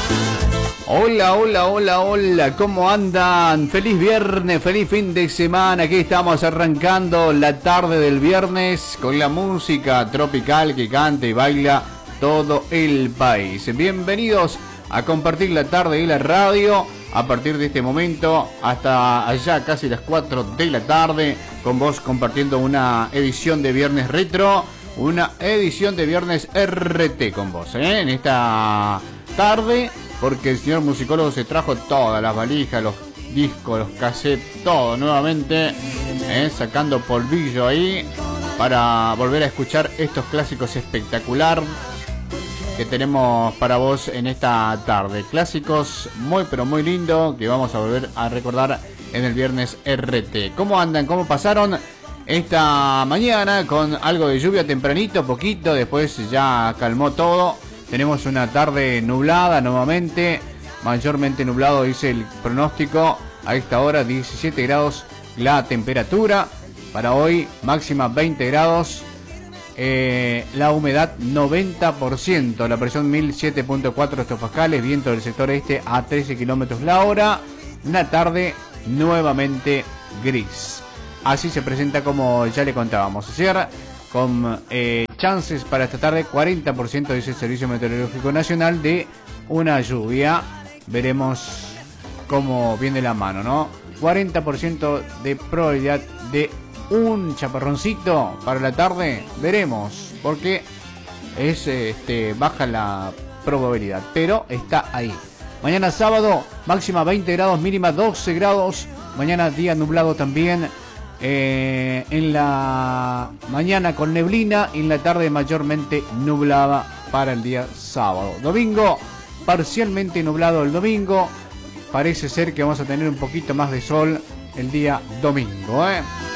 Hola, hola, hola, hola, ¿cómo andan? Feliz viernes, feliz fin de semana. Aquí estamos arrancando la tarde del viernes con la música tropical que canta y baila todo el país. Bienvenidos a compartir la tarde y la radio a partir de este momento hasta allá casi las 4 de la tarde, con vos compartiendo una edición de Viernes Retro, una edición de Viernes RT con vos, en esta tarde. Porque el señor musicólogo se trajo todas las valijas, los discos, los cassettes, todo nuevamente, sacando polvillo ahí para volver a escuchar estos clásicos espectacular que tenemos para vos en esta tarde. Clásicos muy pero muy lindos que vamos a volver a recordar en el Viernes RT. ¿Cómo andan? ¿Cómo pasaron esta mañana? Con algo de lluvia tempranito, poquito, después ya calmó todo. Tenemos una tarde nublada nuevamente, mayormente nublado dice el pronóstico. A esta hora 17 grados la temperatura, para hoy máxima 20 grados, la humedad 90%, la presión 1007.4 hectopascales, viento del sector este a 13 kilómetros la hora, una tarde nuevamente gris. Así se presenta como ya le contábamos ayer, con chances para esta tarde, 40% dice el Servicio Meteorológico Nacional de una lluvia. Veremos cómo viene la mano, ¿no? 40% de probabilidad de un chaparroncito para la tarde. Veremos, porque es baja la probabilidad, pero está ahí. Mañana sábado, máxima 20 grados, mínima 12 grados. Mañana día nublado también. En la mañana con neblina y en la tarde mayormente nublada para el día sábado. Domingo parcialmente nublado el domingo. Parece ser que vamos a tener un poquito más de sol el día domingo,